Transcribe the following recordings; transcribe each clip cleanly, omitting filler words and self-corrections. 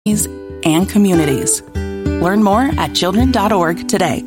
and communities. Learn more at children.org today.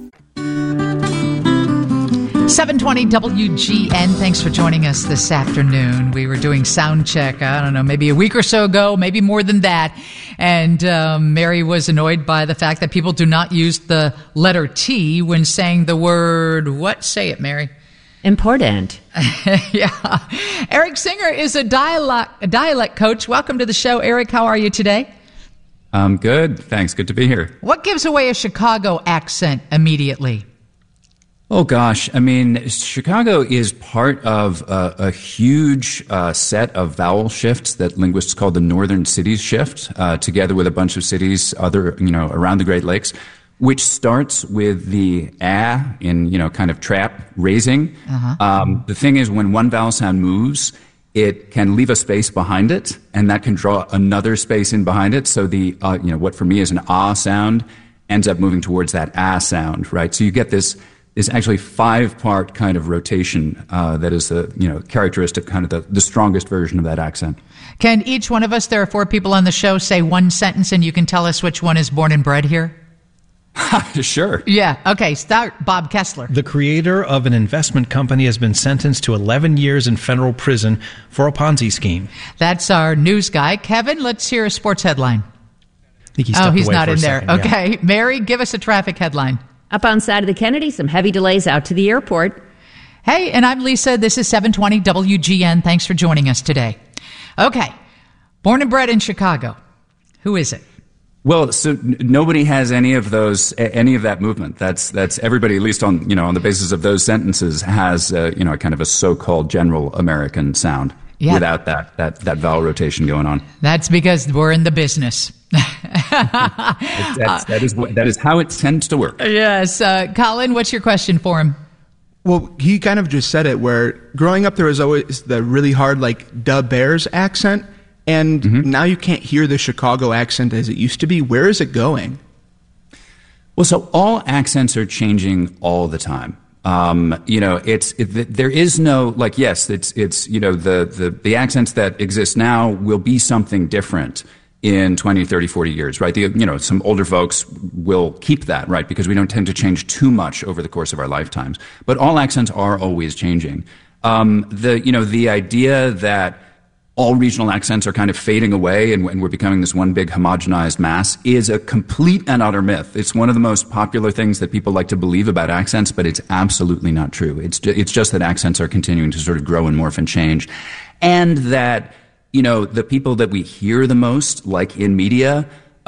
720 WGN. Thanks for joining us this afternoon. We were doing sound check, I don't know, maybe a week or so ago, maybe more than that. And Mary was annoyed by the fact that people do not use the letter T when saying the word, what? Say it, Mary. Important. Yeah. Eric Singer is a dialect coach. Welcome to the show, Eric. How are you today? I'm good. Thanks. Good to be here. What gives away a Chicago accent immediately? Oh, gosh. I mean, Chicago is part of a huge set of vowel shifts that linguists call the Northern Cities Shift, together with a bunch of cities around the Great Lakes, which starts with the a in, kind of trap raising. The thing is, when one vowel sound moves, it can leave a space behind it, and that can draw another space in behind it. So the, what for me is an ah sound ends up moving towards that ah sound, right? So you get this actually 5-part kind of rotation that is characteristic, kind of the strongest version of that accent. Can each one of us, there are 4 people on the show, say one sentence and you can tell us which one is born and bred here? Sure. Yeah. Okay. Start, Bob Kessler. The creator of an investment company has been sentenced to 11 years in federal prison for a Ponzi scheme. That's our news guy. Kevin, let's hear a sports headline. I think he's not in there. Second, okay. Yeah. Mary, give us a traffic headline. Up on side of the Kennedy, some heavy delays out to the airport. Hey, and I'm Lisa. This is 720 WGN. Thanks for joining us today. Okay. Born and bred in Chicago. Who is it? Well, so nobody has any of that movement. That's everybody, at least on the basis of those sentences, has kind of a so-called general American sound without that vowel rotation going on. That's because we're in the business. That is how it tends to work. Yes, Colin, what's your question for him? Well, he kind of just said it. Where growing up, there was always the really hard "da Bears" accent. And now you can't hear the Chicago accent as it used to be. Where is it going? Well, so all accents are changing all the time. There is no, the accents that exist now will be something different in 20, 30, 40 years, right? Some older folks will keep that, right? Because we don't tend to change too much over the course of our lifetimes. But all accents are always changing. The idea that all regional accents are kind of fading away and we're becoming this one big homogenized mass is a complete and utter myth. It's one of the most popular things that people like to believe about accents, but it's absolutely not true. It's just that accents are continuing to sort of grow and morph and change. And that, the people that we hear the most, like in media,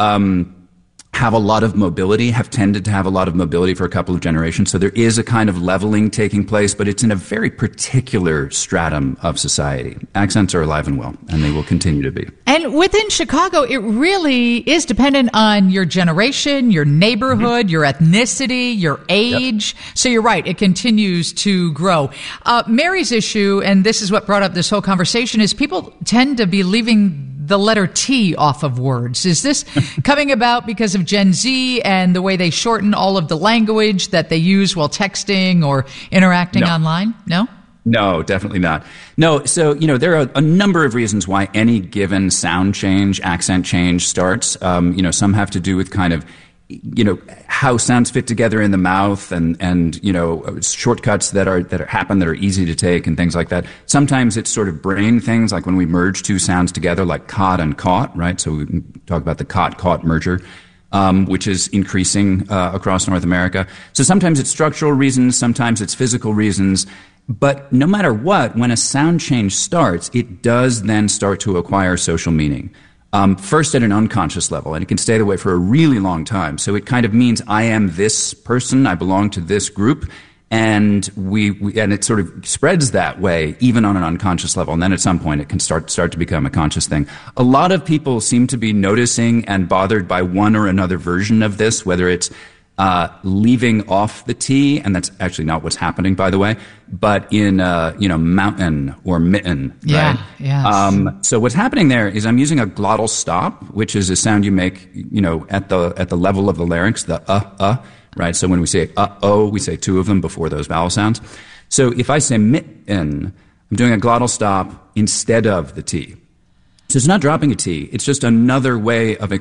have a lot of mobility, have tended to have a lot of mobility for a couple of generations. So there is a kind of leveling taking place, but it's in a very particular stratum of society. Accents are alive and well, and they will continue to be. And within Chicago, it really is dependent on your generation, your neighborhood, your ethnicity, your age. Yep. So you're right, it continues to grow. Mary's issue, and this is what brought up this whole conversation, is people tend to be leaving the letter T off of words. Is this coming about because of Gen Z and the way they shorten all of the language that they use while texting or interacting online? No? No, definitely not. No, so, there are a number of reasons why any given sound change, accent change starts. Some have to do with kind of, how sounds fit together in the mouth and shortcuts that happen that are easy to take and things like that. Sometimes it's sort of brain things, like when we merge two sounds together, like caught and caught, right? So we can talk about the caught merger, which is increasing across North America. So sometimes it's structural reasons, sometimes it's physical reasons. But no matter what, when a sound change starts, it does then start to acquire social meaning. First at an unconscious level, and it can stay that way for a really long time. So it kind of means I am this person, I belong to this group, and and it sort of spreads that way, even on an unconscious level. And then at some point it can start to become a conscious thing. A lot of people seem to be noticing and bothered by one or another version of this, whether it's leaving off the T, and that's actually not what's happening, by the way, but in, mountain or mitten, right? Yeah, so what's happening there is I'm using a glottal stop, which is a sound you make, at the level of the larynx, the right? So when we say oh, we say two of them before those vowel sounds. So if I say mitten, I'm doing a glottal stop instead of the T. So it's not dropping a T. It's just another way of